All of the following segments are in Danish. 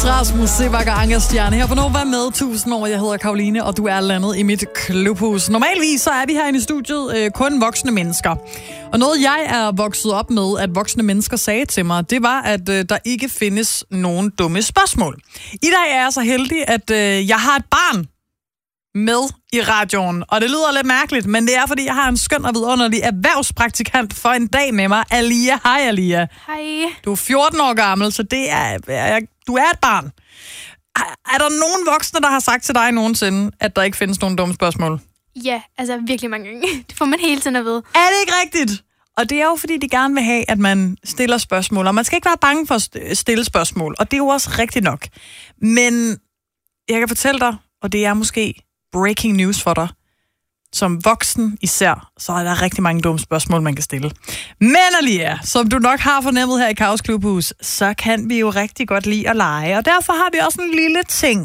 Rasmus Seebach og Angerstjerne her på Nova med 1000 år. Jeg hedder Karoline, og du er landet i mit klubhus. Normalvis så er vi herinde i studiet kun voksne mennesker. Og noget jeg er vokset op med, at voksne mennesker sagde til mig, det var, at der ikke findes nogen dumme spørgsmål. I dag er jeg så heldig, at jeg har et barn med i radioen. Og det lyder lidt mærkeligt, men det er, fordi jeg har en skøn og vidunderlig erhvervspraktikant for en dag med mig. Alia. Hej, Alia. Hej. Du er 14 år gammel, så det er, du er et barn. Er der nogen voksne, der har sagt til dig nogensinde, at der ikke findes nogen dumme spørgsmål? Ja, altså virkelig mange gange. Det får man hele tiden at vide. Er det ikke rigtigt? Og det er jo, fordi de gerne vil have, at man stiller spørgsmål. Og man skal ikke være bange for at stille spørgsmål. Og det er jo også rigtigt nok. Men jeg kan fortælle dig, og det er måske breaking news for dig, som voksen især, så er der rigtig mange dumme spørgsmål, man kan stille. Men Alia, som du nok har fornemmet her i Kaos Klubhus, så kan vi jo rigtig godt lide at lege. Og derfor har vi også en lille ting.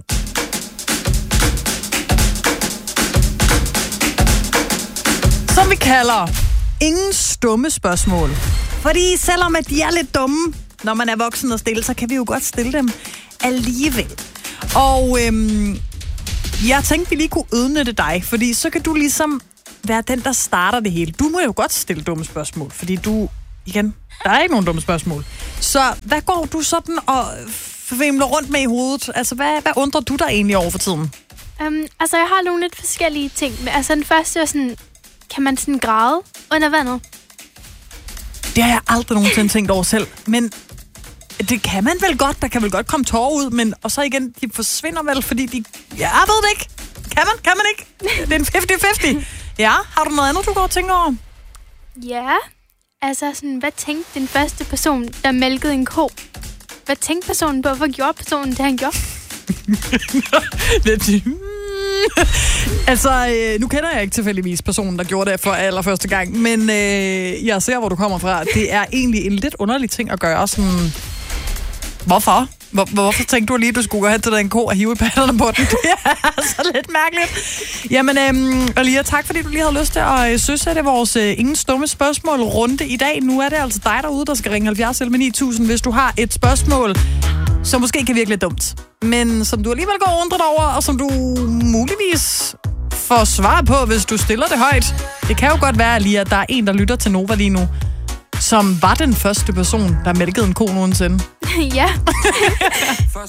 Som vi kalder ingen stumme spørgsmål. Fordi selvom at de er lidt dumme, når man er voksen og stille, så kan vi jo godt stille dem alligevel. Og jeg tænkte, vi lige kunne udnytte dig, fordi så kan du ligesom være den, der starter det hele. Du må jo godt stille dumme spørgsmål, fordi der er ikke nogen dumme spørgsmål. Så hvad går du sådan og femler rundt med i hovedet? Altså, hvad undrer du dig egentlig over for tiden? Altså, jeg har nogle lidt forskellige ting. Altså, den første er sådan, kan man sådan græde under vandet? Det har jeg aldrig nogensinde tænkt over selv, men det kan man vel godt. Der kan vel godt komme tårer ud, men og så igen, de forsvinder vel, fordi de... Jeg ved det ikke. Kan man ikke? Det er en 50-50. Ja, har du noget andet, du går og tænker over? Ja, altså sådan, hvad tænkte den første person, der mælkede en ko? Hvad tænkte personen på? Hvad gjorde personen, det han gjorde? Altså, nu kender jeg ikke tilfældigvis personen, der gjorde det for allerførste gang, men jeg ser, hvor du kommer fra. Det er egentlig en lidt underlig ting at gøre. Sådan, hvorfor? Hvorfor tænkte du lige, at du skulle gå hen til den ko og hive i patterne på den? Det er altså lidt mærkeligt. Jamen, Alia, tak fordi du lige havde lyst til at søsætte vores ingen stumme spørgsmål runde i dag. Nu er det altså dig derude, der skal ringe 70 11 9000, hvis du har et spørgsmål, som måske kan virke lidt dumt, men som du alligevel går undret over, og som du muligvis får svar på, hvis du stiller det højt. Det kan jo godt være, Alia, at der er en, der lytter til Nova lige nu, som var den første person, der mælkede en ko nogensinde. Ja.